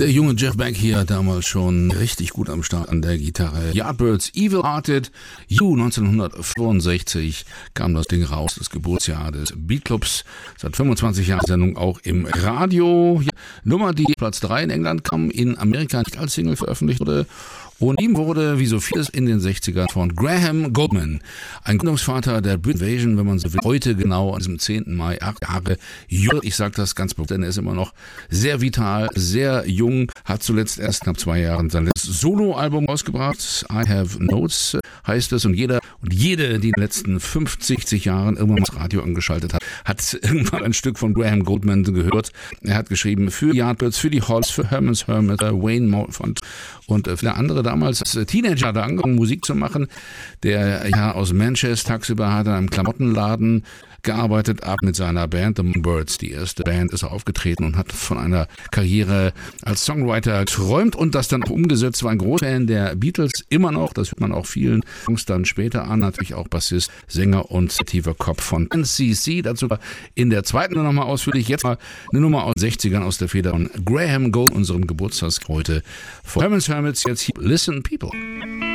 Der junge Jeff Beck hier, damals schon richtig gut am Start an der Gitarre. Yardbirds, Evil Hearted, You, 1965 kam das Ding raus, das Geburtsjahr des Beatclubs. Seit 25 Jahren Sendung auch im Radio. Nummer, die Platz 3 in England kam, in Amerika nicht als Single veröffentlicht wurde. Und ihm wurde, wie so vieles in den 60ern, von Graham Goldman, ein Gründungsvater der Brit Invasion, wenn man so will, heute genau an diesem 10. Mai, 8 Jahre jung. Ich sage das ganz bewusst, denn er ist immer noch sehr vital, sehr jung, hat zuletzt erst knapp 2 Jahren sein letztes Soloalbum rausgebracht. I Have Notes heißt es, und jede, die in den letzten 50 Jahren irgendwann mal das Radio angeschaltet hat irgendwann ein Stück von Graham Goldman gehört. Er hat geschrieben für Yardbirds, für die Halls, für Herman's Hermit, Wayne Montfont und viele andere. Damals als Teenager hat er angefangen, Musik zu machen, der ja aus Manchester tagsüber hat in einem Klamottenladen gearbeitet, ab mit seiner Band The Birds. Die erste Band ist er aufgetreten und hat von einer Karriere als Songwriter geträumt und das dann auch umgesetzt. War ein großer Fan der Beatles, immer noch, das hört man auch vielen Songs dann später an, natürlich auch Bassist, Sänger und tiefer Kopf von NCC. Dazu in der zweiten nochmal ausführlich. Jetzt mal eine Nummer aus den 60ern aus der Feder von Graham Gold, unserem Geburtstag heute. Von Herman's Hermits, jetzt hier Listen People.